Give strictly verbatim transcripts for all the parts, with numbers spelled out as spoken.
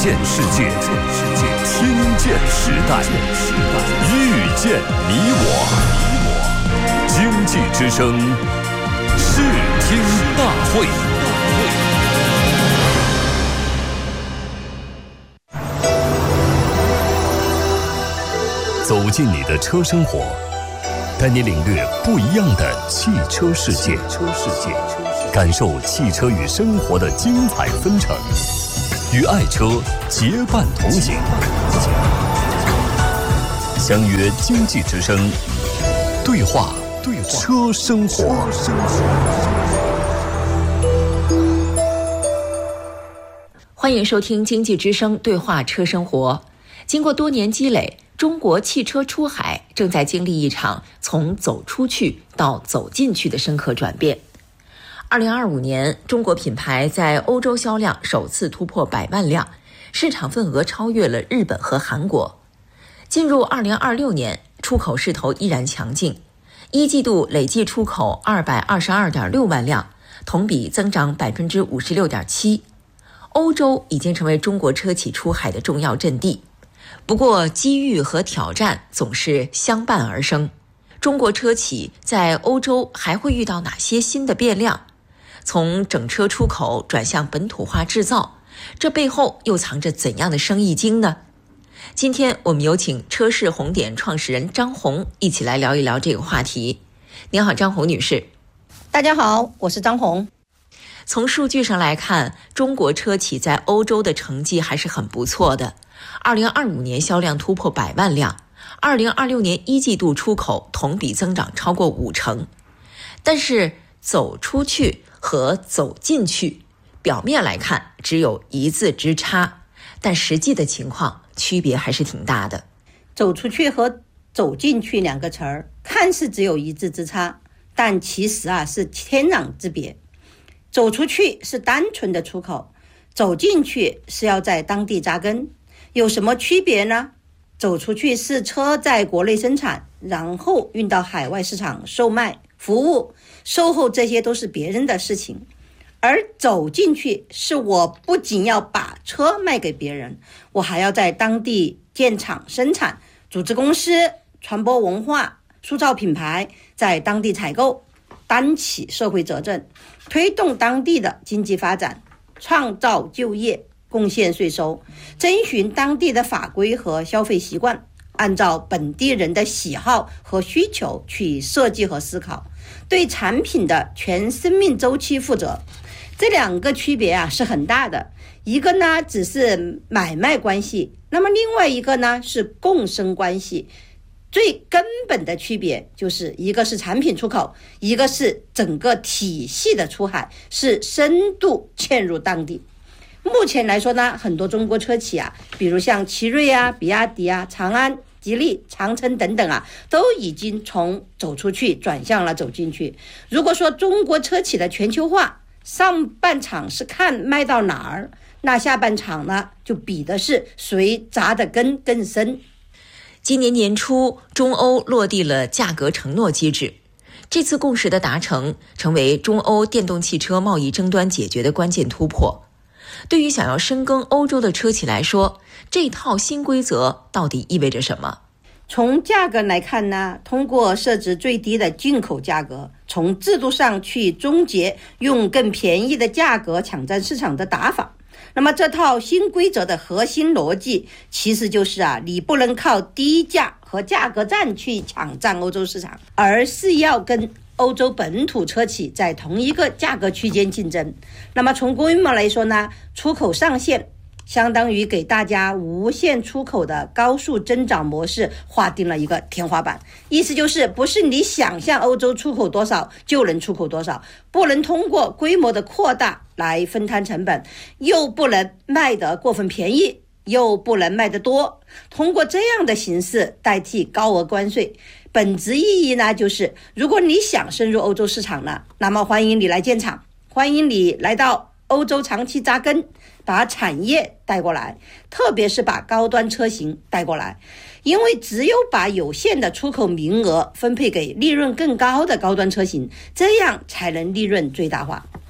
见世界，听见时代，遇见你我。经济之声视听大会。走进你的车生活，带你领略不一样的汽车世界，感受汽车与生活的精彩纷呈，与爱车结伴同行。相约经济之声，对话对车生活。 欢迎收听经济之声对话车生活。经过多年积累，中国汽车出海正在经历一场从走出去到走进去的深刻转变。二零二五年，中国品牌在欧洲销量首次突破百万辆，市场份额超越了日本和韩国。进入二零二六年，出口势头依然强劲，一季度累计出口二百二十二点六万辆，同比增长百分之五十六点七。欧洲已经成为中国车企出海的重要阵地。不过，机遇和挑战总是相伴而生。中国车企在欧洲还会遇到哪些新的变量？从整车出口转向本土化制造，这背后又藏着怎样的生意经呢？今天我们有请车市红点创始人张红一起来聊一聊这个话题。您好，张红女士。 大家好，我是张红。 从数据上来看，中国车企在欧洲的成绩还是很不错的。二零二五年销量突破百万辆，二零二六年一季度出口同比增长超过五成。但是走出去和走进去，表面来看只有一字之差，但实际的情况区别还是挺大的。 走出去和走进去两个词儿，看似只有一字之差，但其实啊是天壤之别。走出去是单纯的出口，走进去是要在当地扎根。有什么区别呢？走出去是车在国内生产，然后运到海外市场售卖、服务、售后，这些都是别人的事情。而走进去是我不仅要把车卖给别人，我还要在当地建厂生产、组织公司、传播文化、塑造品牌，在当地采购，担起社会责任，推动当地的经济发展，创造就业，贡献税收，遵循当地的法规和消费习惯，按照本地人的喜好和需求去设计和思考，对产品的全生命周期负责。这两个区别啊是很大的，一个呢只是买卖关系，那么另外一个呢是共生关系。最根本的区别就是一个是产品出口，一个是整个体系的出海，是深度嵌入当地。目前来说呢，很多中国车企啊，比如像奇瑞啊、比亚迪啊、长安、吉利、长城等等啊，都已经从走出去转向了走进去。如果说中国车企的全球化，上半场是看卖到哪儿，那下半场呢，就比的是谁扎的根更深。 今年年初，中欧落地了价格承诺机制。这次共识的达成，成为中欧电动汽车贸易争端解决的关键突破。对于想要深耕欧洲的车企来说，这套新规则到底意味着什么？ 从价格来看呢，通过设置最低的进口价格，从制度上去终结用更便宜的价格抢占市场的打法。那么这套新规则的核心逻辑其实就是啊，你不能靠低价和价格战去抢占欧洲市场，而是要跟欧洲本土车企在同一个价格区间竞争。那么从规模来说呢，出口上限相当于给大家无限出口的高速增长模式划定了一个天花板，意思就是不是你想象欧洲出口多少就能出口多少，不能通过规模的扩大来分摊成本，又不能卖得过分便宜，又不能卖得多，通过这样的形式代替高额关税。本质意义呢，就是如果你想深入欧洲市场呢，那么欢迎你来建厂，欢迎你来到欧洲长期扎根，把产业带过来，特别是把高端车型带过来，因为只有把有限的出口名额分配给利润更高的高端车型，这样才能利润最大化。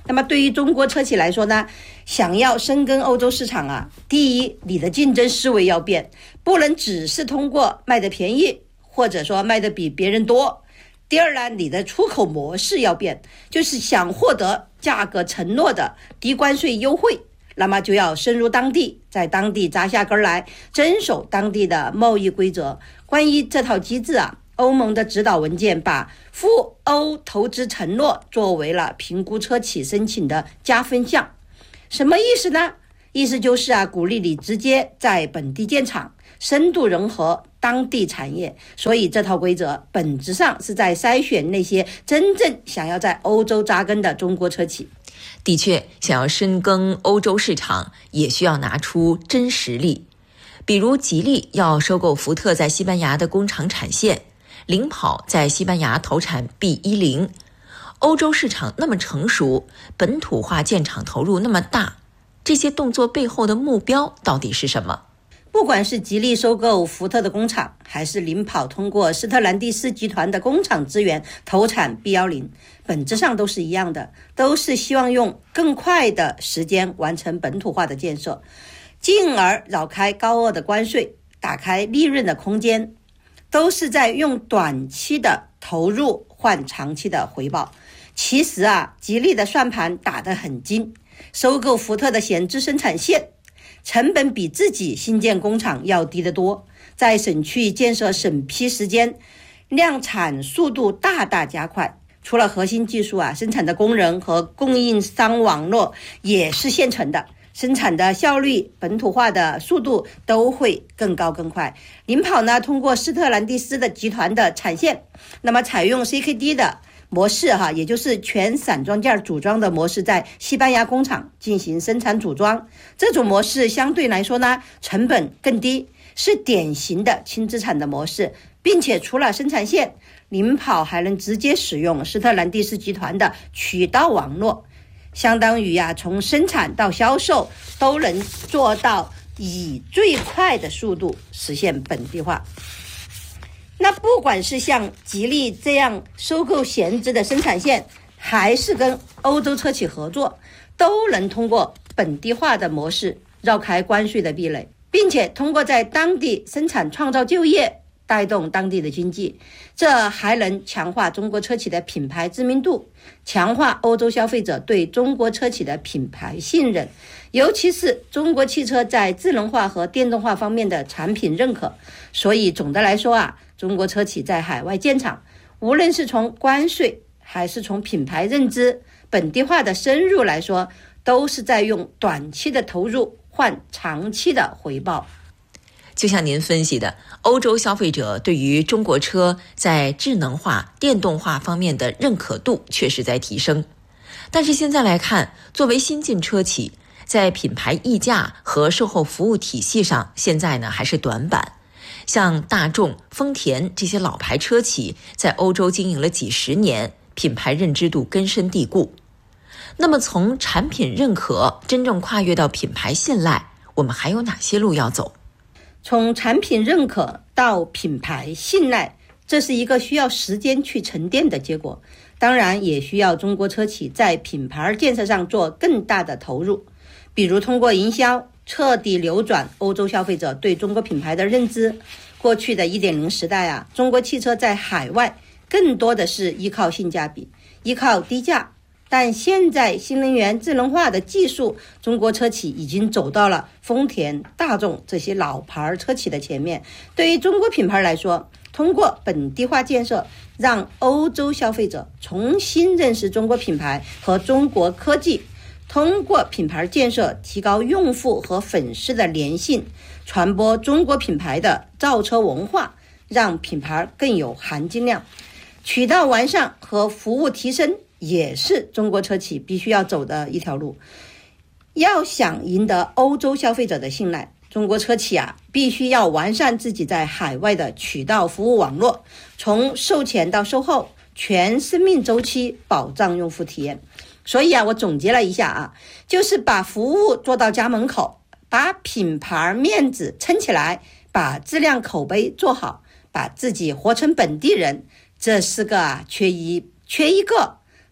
那么对于中国车企来说呢，想要深耕欧洲市场啊，第一，你的竞争思维要变，不能只是通过卖的便宜，或者说卖的比别人多。第二呢，你的出口模式要变，就是想获得价格承诺的低关税优惠，那么就要深入当地，在当地扎下根来，遵守当地的贸易规则。关于这套机制啊，欧盟的指导文件把赴欧投资承诺作为了评估车企申请的加分项。什么意思呢？意思就是啊，鼓励你直接在本地建厂，深度融合当地产业。所以这套规则本质上是在筛选那些真正想要在欧洲扎根的中国车企。 的确，想要深耕欧洲市场，也需要拿出真实力。比如吉利要收购福特在西班牙的工厂产线，领跑在西班牙投产 B 一零。欧洲市场那么成熟，本土化建厂投入那么大，这些动作背后的目标到底是什么？ 不管是吉利收购福特的工厂，还是领跑通过斯特兰蒂斯集团的工厂资源投产 B 一零，本质上都是一样的，都是希望用更快的时间完成本土化的建设，进而绕开高额的关税，打开利润的空间，都是在用短期的投入换长期的回报。其实啊，吉利的算盘打得很精，收购福特的闲置生产线，成本比自己新建工厂要低得多，在省去建设审批时间，量产速度大大加快。除了核心技术啊，生产的工人和供应商网络也是现成的，生产的效率、本土化的速度都会更高更快。领跑呢，通过斯特兰蒂斯的集团的产线，那么采用 C K D 的模式哈，也就是全散装件组装的模式，在西班牙工厂进行生产组装。这种模式相对来说呢，成本更低，是典型的轻资产的模式，并且除了生产线，领跑还能直接使用斯特兰蒂斯集团的渠道网络，相当于呀、啊，从生产到销售都能做到以最快的速度实现本地化。那不管是像吉利这样收购闲置的生产线，还是跟欧洲车企合作，都能通过本地化的模式绕开关税的壁垒，并且通过在当地生产创造就业，带动当地的经济。这还能强化中国车企的品牌知名度，强化欧洲消费者对中国车企的品牌信任，尤其是中国汽车在智能化和电动化方面的产品认可。所以总的来说啊，中国车企在海外建厂，无论是从关税还是从品牌认知、本地化的深入来说，都是在用短期的投入换长期的回报。 就像您分析的，欧洲消费者对于中国车在智能化、电动化方面的认可度确实在提升。但是现在来看，作为新进车企，在品牌溢价和售后服务体系上，现在呢还是短板。像大众、丰田这些老牌车企在欧洲经营了几十年，品牌认知度根深蒂固。那么从产品认可真正跨越到品牌信赖，我们还有哪些路要走？ 从产品认可到品牌信赖，这是一个需要时间去沉淀的结果，当然也需要中国车企在品牌建设上做更大的投入，比如通过营销彻底扭转欧洲消费者对中国品牌的认知。过去的 一点零 时代啊，中国汽车在海外更多的是依靠性价比，依靠低价，但现在新能源智能化的技术，中国车企已经走到了丰田、大众这些老牌车企的前面。对于中国品牌来说，通过本地化建设，让欧洲消费者重新认识中国品牌和中国科技，通过品牌建设提高用户和粉丝的粘性，传播中国品牌的造车文化，让品牌更有含金量。渠道完善和服务提升也是中国车企必须要走的一条路。要想赢得欧洲消费者的信赖，中国车企啊，必须要完善自己在海外的渠道服务网络，从售前到售后全生命周期保障用户体验。所以啊，我总结了一下啊，就是把服务做到家门口，把品牌面子撑起来，把质量口碑做好，把自己活成本地人，这四个啊，缺一缺一个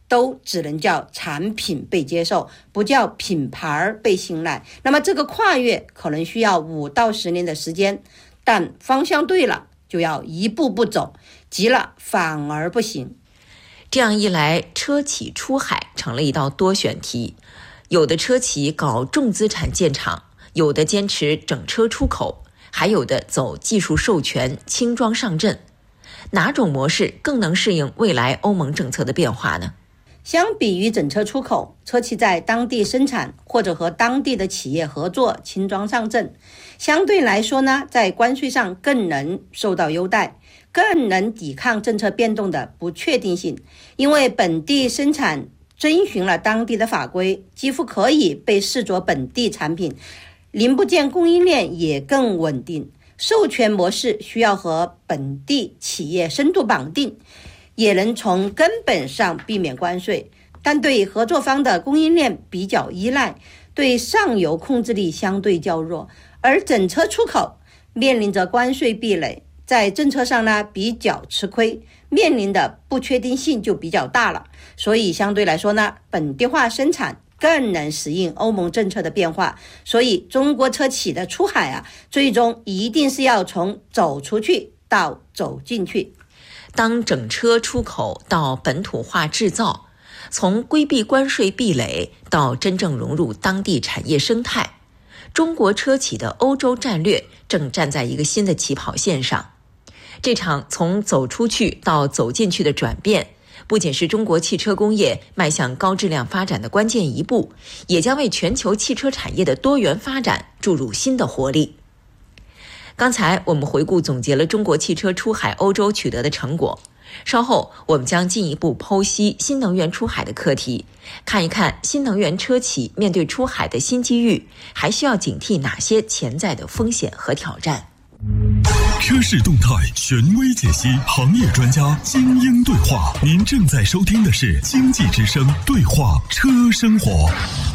都只能叫产品被接受，不叫品牌被信赖。那么这个跨越可能需要五到十年的时间，但方向对了就要一步步走，急了反而不行。 这样一来，车企出海成了一道多选题。有的车企搞重资产建厂，有的坚持整车出口，还有的走技术授权轻装上阵。哪种模式更能适应未来欧盟政策的变化呢？ 相比于整车出口，车企在当地生产或者和当地的企业合作轻装上阵，相对来说呢，在关税上更能受到优待，更能抵抗政策变动的不确定性。因为本地生产遵循了当地的法规，几乎可以被视作本地产品，零部件供应链也更稳定。授权模式需要和本地企业深度绑定，也能从根本上避免关税，但对合作方的供应链比较依赖，对上游控制力相对较弱。而整车出口面临着关税壁垒，在政策上呢比较吃亏，面临的不确定性就比较大了。所以相对来说呢，本地化生产更能适应欧盟政策的变化。所以中国车企的出海啊，最终一定是要从走出去到走进去。 当整车出口到本土化制造，从规避关税壁垒到真正融入当地产业生态，中国车企的欧洲战略正站在一个新的起跑线上。这场从走出去到走进去的转变，不仅是中国汽车工业迈向高质量发展的关键一步，也将为全球汽车产业的多元发展注入新的活力。刚才我们回顾总结了中国汽车出海欧洲取得的成果，稍后我们将进一步剖析新能源出海的课题，看一看新能源车企面对出海的新机遇，还需要警惕哪些潜在的风险和挑战。 车市动态权威解析，行业专家精英对话。您正在收听的是经济之声对话车生活。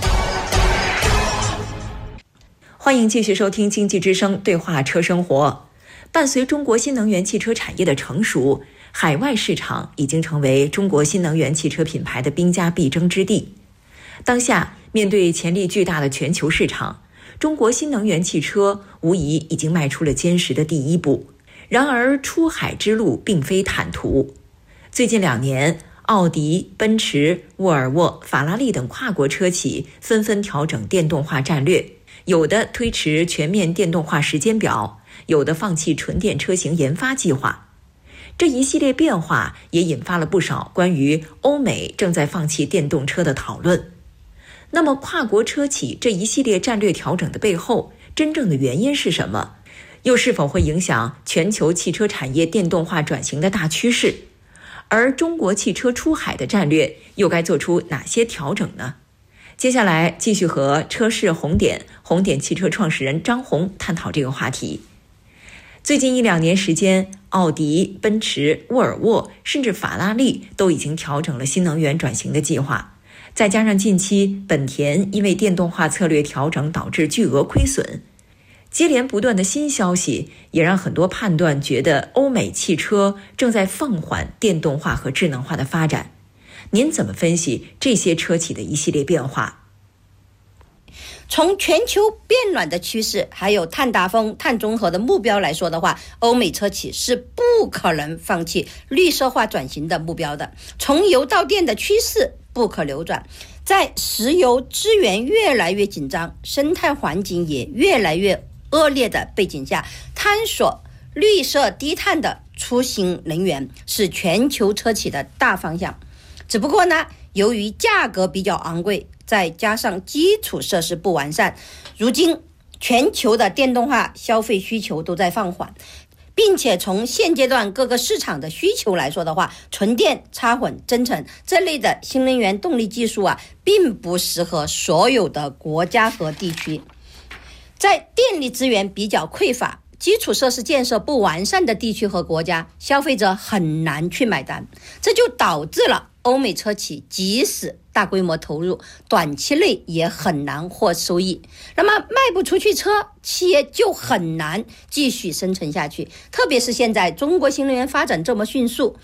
欢迎继续收听经济之声对话车生活。伴随中国新能源汽车产业的成熟，海外市场已经成为中国新能源汽车品牌的兵家必争之地。当下面对潜力巨大的全球市场，中国新能源汽车无疑已经迈出了坚实的第一步。然而出海之路并非坦途。最近两年，奥迪、奔驰、沃尔沃、法拉利等跨国车企纷纷调整电动化战略，有的推迟全面电动化时间表，有的放弃纯电车型研发计划。这一系列变化也引发了不少关于欧美正在放弃电动车的讨论。那么跨国车企这一系列战略调整的背后，真正的原因是什么？又是否会影响全球汽车产业电动化转型的大趋势？而中国汽车出海的战略又该做出哪些调整呢？接下来继续和车市红点红点汽车创始人张红探讨这个话题。最近一两年时间，奥迪、奔驰、沃尔沃甚至法拉利都已经调整了新能源转型的计划。再加上近期本田因为电动化策略调整导致巨额亏损，接连不断的新消息也让很多判断觉得欧美汽车正在放缓电动化和智能化的发展。您怎么分析这些车企的一系列变化？ 从全球变暖的趋势还有碳达峰、碳中和的目标来说的话，欧美车企是不可能放弃绿色化转型的目标的。从油到电的趋势不可扭转，在石油资源越来越紧张、生态环境也越来越恶劣的背景下，探索绿色低碳的出行能源是全球车企的大方向。只不过呢，由于价格比较昂贵，再加上基础设施不完善，如今全球的电动化消费需求都在放缓，并且从现阶段各个市场的需求来说的话，纯电、插混、增程这类的新能源动力技术啊，并不适合所有的国家和地区。在电力资源比较匮乏、基础设施建设不完善的地区和国家，消费者很难去买单，这就导致了欧美车企即使大规模投入，短期内也很难获收益。那么卖不出去车，企业就很难继续生存下去。特别是现在中国新能源发展这么迅速，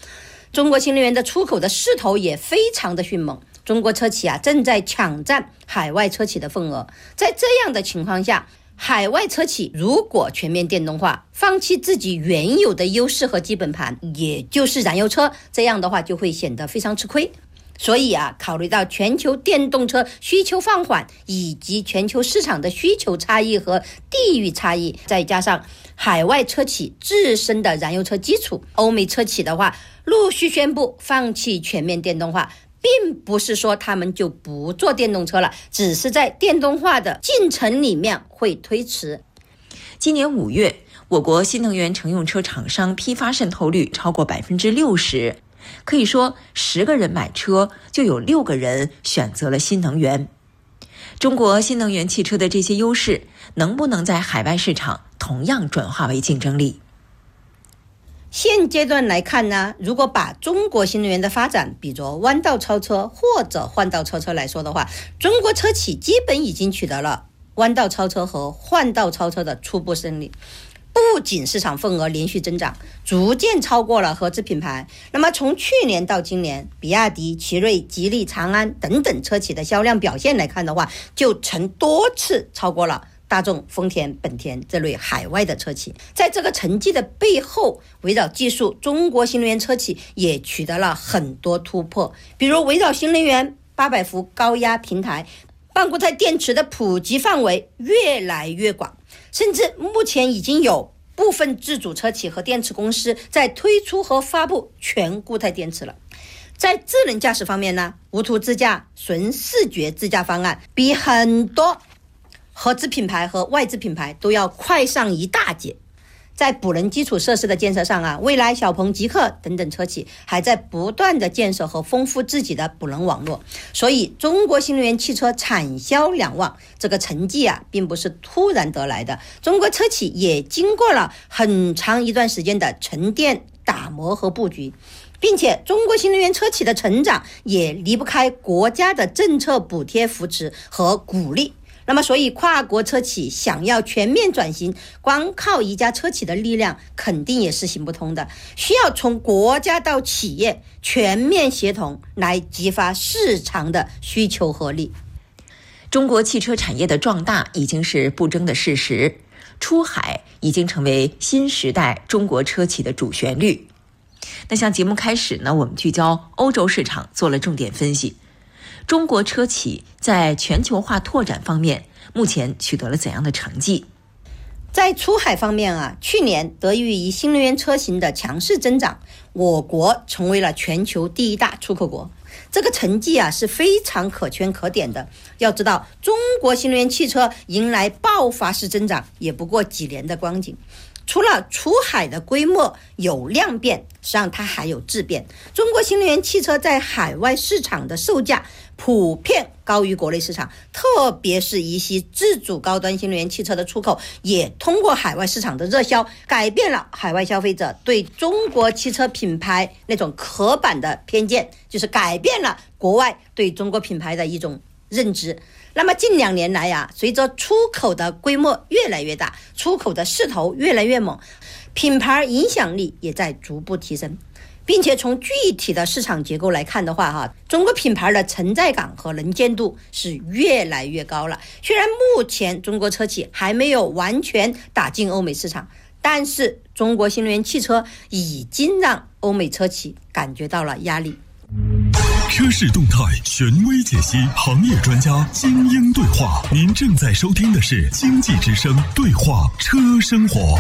中国新能源的出口的势头也非常的迅猛，中国车企啊正在抢占海外车企的份额。在这样的情况下，海外车企如果全面电动化，放弃自己原有的优势和基本盘，也就是燃油车，这样的话就会显得非常吃亏。所以啊，考虑到全球电动车需求放缓，以及全球市场的需求差异和地域差异，再加上海外车企自身的燃油车基础，欧美车企的话陆续宣布放弃全面电动化，并不是说他们就不做电动车了，只是在电动化的进程里面会推迟。 今年五月，我国新能源乘用车厂商批发渗透率超过百分之六十。可以说，十个人买车就有六个人选择了新能源。中国新能源汽车的这些优势，能不能在海外市场同样转化为竞争力？ 现阶段来看呢，如果把中国新能源的发展比作弯道超车或者换道超车来说的话，中国车企基本已经取得了弯道超车和换道超车的初步胜利。不仅市场份额连续增长，逐渐超过了合资品牌。那么从去年到今年，比亚迪、奇瑞、吉利、长安等等车企的销量表现来看的话，就曾多次超过了大众、丰田、本田这类海外的车企。在这个成绩的背后，围绕技术，中国新能源车企也取得了很多突破，比如围绕新能源八百伏高压平台，半固态电池的普及范围越来越广，甚至目前已经有部分自主车企和电池公司在推出和发布全固态电池了。在智能驾驶方面呢，无图自驾、纯视觉自驾方案比很多合资品牌和外资品牌都要快上一大截。在补能基础设施的建设上啊，蔚来、小鹏、极客等等车企还在不断的建设和丰富自己的补能网络。所以中国新能源汽车产销两旺这个成绩啊，并不是突然得来的，中国车企也经过了很长一段时间的沉淀、打磨和布局，并且中国新能源车企的成长也离不开国家的政策补贴扶持和鼓励。那么所以跨国车企想要全面转型，光靠一家车企的力量肯定也是行不通的，需要从国家到企业全面协同来激发市场的需求合力。 中国汽车产业的壮大已经是不争的事实，出海已经成为新时代中国车企的主旋律。那像节目开始呢，我们聚焦欧洲市场做了重点分析。中国车企在全球化拓展方面，目前取得了怎样的成绩？ 在出海方面啊，去年得益于新能源车型的强势增长，我国成为了全球第一大出口国。这个成绩啊是非常可圈可点的。要知道，中国新能源汽车迎来爆发式增长，也不过几年的光景。除了出海的规模有量变，实际上它还有质变。中国新能源汽车在海外市场的售价普遍高于国内市场，特别是一些自主高端新能源汽车的出口，也通过海外市场的热销，改变了海外消费者对中国汽车品牌那种刻板的偏见，就是改变了国外对中国品牌的一种认知。那么近两年来啊，随着出口的规模越来越大，出口的势头越来越猛，品牌影响力也在逐步提升，并且从具体的市场结构来看的话哈，中国品牌的存在感和能见度是越来越高了。虽然目前中国车企还没有完全打进欧美市场，但是中国新能源汽车已经让欧美车企感觉到了压力。 车市动态，权威解析，行业专家精英对话。您正在收听的是经济之声对话车生活。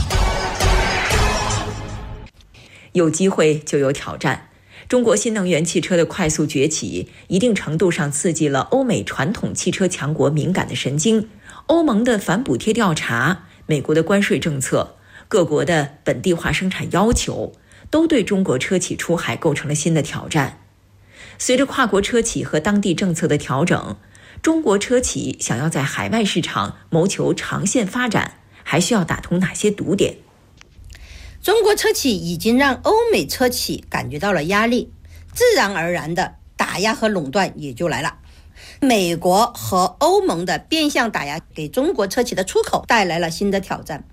有机会就有挑战。中国新能源汽车的快速崛起，一定程度上刺激了欧美传统汽车强国敏感的神经。欧盟的反补贴调查、美国的关税政策、各国的本地化生产要求，都对中国车企出海构成了新的挑战。随着跨国车企和当地政策的调整，中国车企想要在海外市场谋求长线发展，还需要打通哪些堵点？ 中国车企已经让欧美车企感觉到了压力，自然而然的打压和垄断也就来了。美国和欧盟的变相打压给中国车企的出口带来了新的挑战。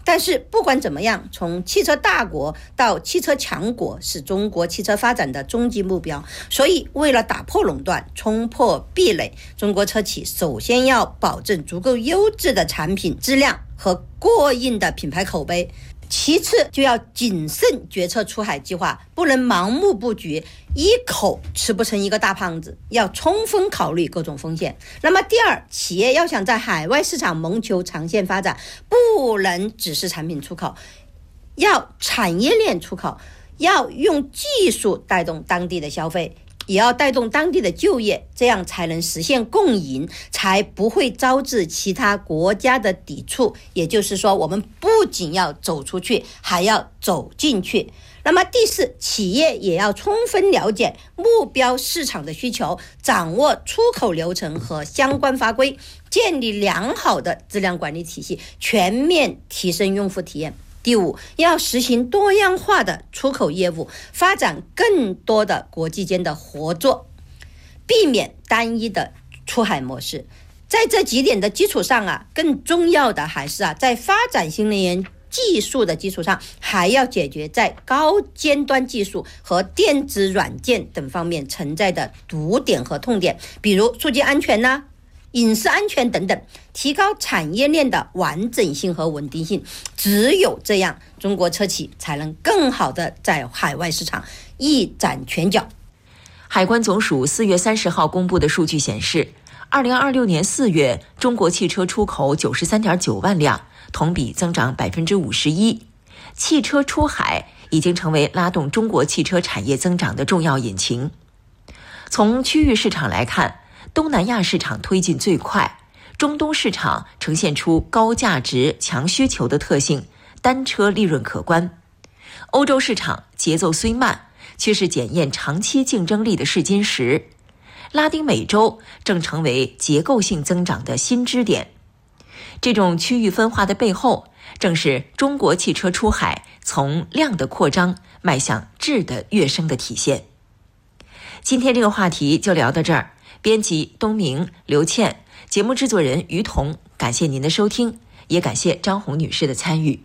但是不管怎么样，从汽车大国到汽车强国是中国汽车发展的终极目标。所以为了打破垄断，冲破壁垒，中国车企首先要保证足够优质的产品质量和过硬的品牌口碑，其次就要谨慎决策出海计划，不能盲目布局，一口吃不成一个大胖子，要充分考虑各种风险。那么第二，企业要想在海外市场谋求长线发展，不能只是产品出口，要产业链出口，要用技术带动当地的消费，也要带动当地的就业，这样才能实现共赢，才不会招致其他国家的抵触。也就是说，我们不仅要走出去，还要走进去。那么第四，企业也要充分了解目标市场的需求，掌握出口流程和相关法规，建立良好的质量管理体系，全面提升用户体验。第五，要实行多样化的出口业务，发展更多的国际间的合作，避免单一的出海模式。在这几点的基础上啊，更重要的还是啊，在发展新能源技术的基础上，还要解决在高尖端技术和电子软件等方面存在的堵点和痛点，比如数据安全呢、隐私安全等等，提高产业链的完整性和稳定性。只有这样，中国车企才能更好的在海外市场一展拳脚。 海关总署四月三十号公布的数据显示，二零二六年四月，中国汽车出口九十三点九万辆，同比增长百分之五十一。汽车出海已经成为拉动中国汽车产业增长的重要引擎。从区域市场来看，东南亚市场推进最快，中东市场呈现出高价值、强需求的特性，单车利润可观。欧洲市场节奏虽慢，却是检验长期竞争力的试金石。拉丁美洲正成为结构性增长的新支点。这种区域分化的背后，正是中国汽车出海从量的扩张迈向质的跃升的体现。今天这个话题就聊到这儿。编辑东明、刘倩，节目制作人于彤，感谢您的收听，也感谢张红女士的参与。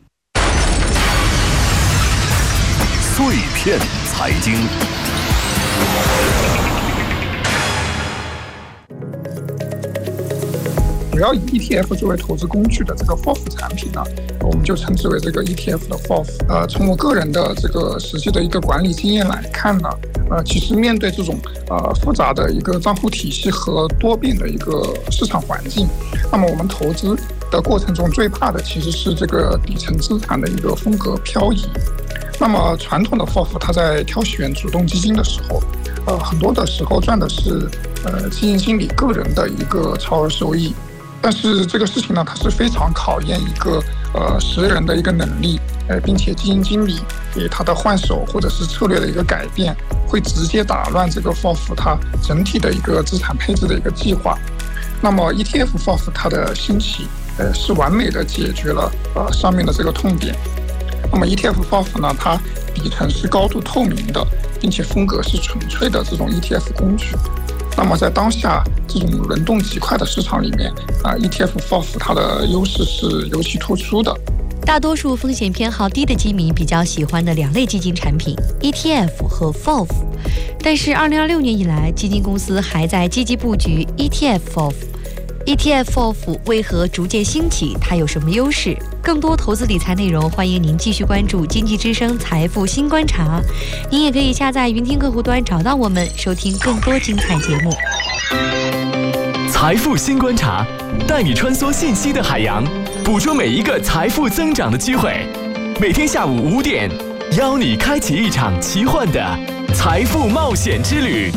碎片财经， 主要以 E T F 作为投资工具的这个 F O F 产品呢，我们就称之为这个 E T F 的 F O F。呃，从我个人的这个实际的一个管理经验来看呢，呃，其实面对这种呃复杂的一个账户体系和多变的一个市场环境，那么我们投资的过程中最怕的其实是这个底层资产的一个风格漂移。那么传统的 F O F 它在挑选主动基金的时候，呃，很多的时候赚的是呃基金经理个人的一个超额收益。但是这个事情呢，它是非常考验一个呃识人的一个能力，呃，并且基金经理给他的换手或者是策略的一个改变，会直接打乱这个 F O F 它整体的一个资产配置的一个计划。那么 E T F F O F 它的兴起，呃，是完美的解决了呃上面的这个痛点。那么 E T F F O F 呢，它底层是高度透明的，并且风格是纯粹的这种 E T F 工具。那么在当下这种轮动极快的市场里面啊 ，E T F F O F 它的优势是尤其突出的。 大多数风险偏好低的基民比较喜欢的两类基金产品 E T F 和 F O F。但是二零二六年以来，基金公司还在积极布局 E T F F O F。E T F F O F 为何逐渐兴起？它有什么优势？更多投资理财内容，欢迎您继续关注经济之声财富新观察。您也可以下载云听客户端找到我们，收听更多精彩节目。 财富新观察，带你穿梭信息的海洋，捕捉每一个财富增长的机会。每天下午五点，邀你开启一场奇幻的财富冒险之旅。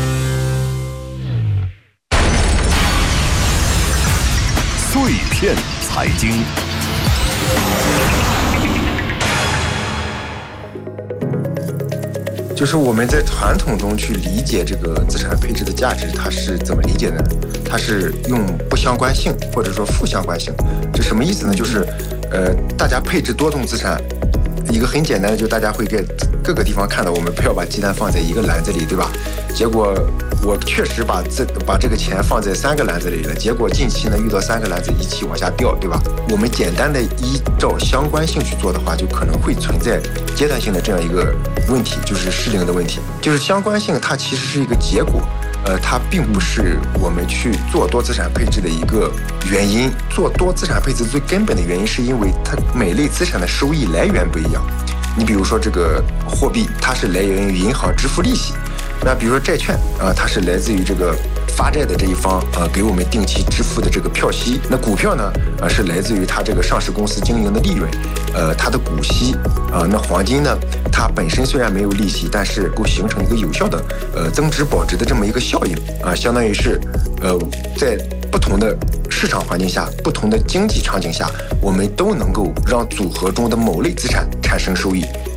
碎片财经， 就是我们在传统中去理解这个资产配置的价值，它是怎么理解的呢？它是用不相关性或者说负相关性，这什么意思呢？就是呃，大家配置多种资产， 一个很简单的，就大家会在各个地方看到，我们不要把鸡蛋放在一个篮子里，对吧？结果我确实把这把这个钱放在三个篮子里了，结果近期呢遇到三个篮子一起往下掉，对吧？我们简单的依照相关性去做的话，就可能会存在阶段性的这样一个问题，就是适龄的问题。就是相关性它其实是一个结果，呃，它并不是我们去做多资产配置的一个原因。做多资产配置最根本的原因是因为它每类资产的收益来源不一样。你比如说这个货币，它是来源于银行支付利息。那比如说债券啊、呃，它是来自于这个发债的这一方呃给我们定期支付的这个票息。那股票呢呃是来自于它这个上市公司经营的利润，呃它的股息啊、呃。那黄金呢，它本身虽然没有利息，但是够形成一个有效的呃增值保值的这么一个效应啊、呃，相当于是呃在不同的市场环境下、不同的经济场景下，我们都能够让组合中的某类资产产生收益，